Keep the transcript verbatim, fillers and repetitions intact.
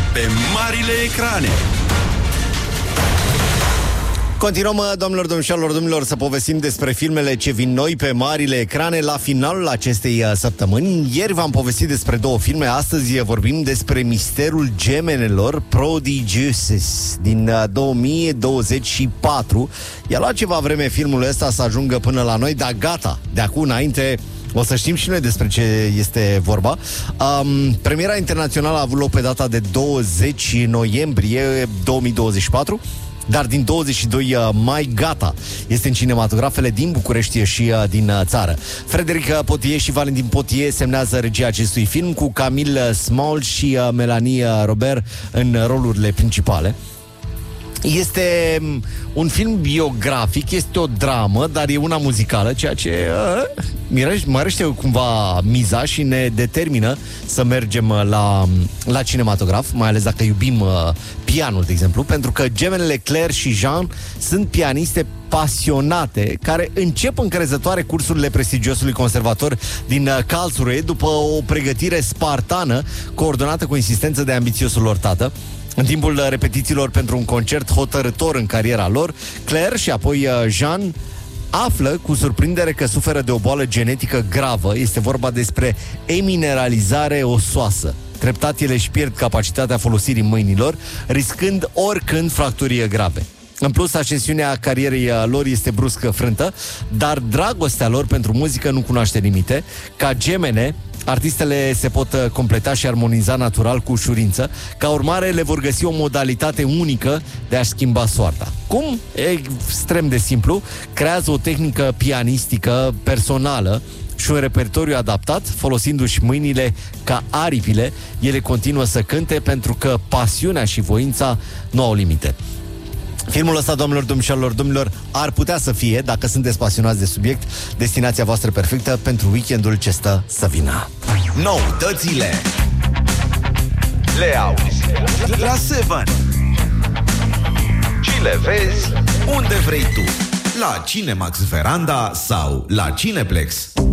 pe marile ecrane. Continuăm, domnilor, domnișoarelor, domnilor, să povestim despre filmele ce vin noi pe marile ecrane la finalul acestei săptămâni. Ieri v-am povestit despre două filme, astăzi vorbim despre Misterul Gemenelor Prodigiuses din două mii douăzeci și patru. I-a luat ceva vreme filmul ăsta să ajungă până la noi, dar gata, de acum înainte o să știm și noi despre ce este vorba. Um, premiera internațională a avut loc pe data de douăzeci noiembrie două mii douăzeci și patru, dar din douăzeci și doi mai gata. Este în cinematografele din București și din țară. Frederic Potier și Valentin Potier semnează regia acestui film, cu Camille Small și Melanie Robert în rolurile principale. Este un film biografic, este o dramă, dar e una muzicală, ceea ce uh, mărește cumva miza și ne determină să mergem la, la cinematograf, mai ales dacă iubim uh, pianul, de exemplu, pentru că gemenele Claire și Jean sunt pianiste pasionate care încep încrezătoare cursurile prestigiosului conservator din Karlsruhe după o pregătire spartană coordonată cu insistență de ambițiosul lor tată. În timpul repetițiilor pentru un concert hotărâtor în cariera lor, Claire și apoi Jean află cu surprindere că suferă de o boală genetică gravă. Este vorba despre emineralizare osoasă. Treptat ele își pierd capacitatea folosirii mâinilor, riscând oricând fracturi grave. În plus, ascensiunea carierei lor este bruscă frântă, dar dragostea lor pentru muzică nu cunoaște limite. Ca gemene, artistele se pot completa și armoniza natural cu ușurință. Ca urmare, le vor găsi o modalitate unică de a-și schimba soarta. Cum? E extrem de simplu. Creează o tehnică pianistică personală și un repertoriu adaptat, folosindu-și mâinile ca aripile. Ele continuă să cânte pentru că pasiunea și voința nu au limite. Filmul ăsta, domnilor, domnișoarelor, domnilor, ar putea să fie, dacă sunteți pasionați de subiect, destinația voastră perfectă pentru weekendul ce stă să vină. Noutățile le auzi la Seven și le vezi unde vrei tu, la Cinemax Veranda sau la Cineplex.